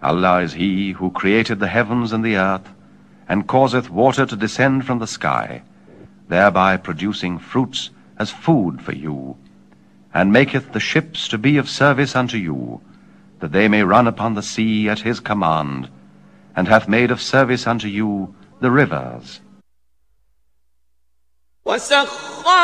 Allah is He who created the heavens and the earth, and causeth water to descend from the sky, thereby producing fruits as food for you, and maketh the ships to be of service unto you, that they may run upon the sea at His command, and hath made of service unto you the rivers.